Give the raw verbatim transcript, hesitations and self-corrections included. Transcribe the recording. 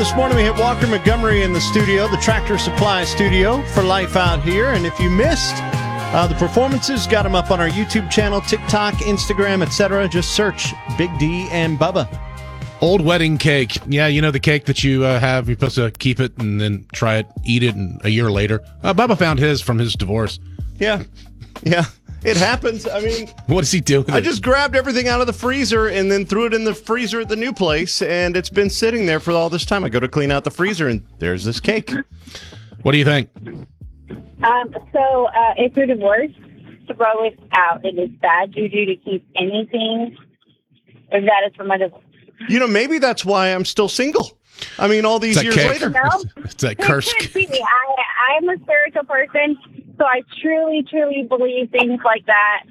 this morning we hit Walker Montgomery in the studio, the Tractor Supply studio for Life Out Here. And if you missed uh, the performances, got them up on our YouTube channel, TikTok, Instagram, et cetera. Just search Big D and Bubba. Old wedding cake. Yeah, you know the cake that you uh, have. You're supposed to keep it and then try it, eat it, and a year later. Uh, Bubba found his from his divorce. Yeah, yeah. It happens. I mean, what does he do? I just grabbed everything out of the freezer and then threw it in the freezer at the new place, and it's been sitting there for all this time. I go to clean out the freezer, and there's this cake. What do you think? Um, so, uh, if you're divorced, throw it out. It is bad juju to keep anything if that is from a divorce. You know, maybe that's why I'm still single. I mean, all these years cake. later. No? It's that curse. I, I'm a spiritual person, so I truly, truly believe things like that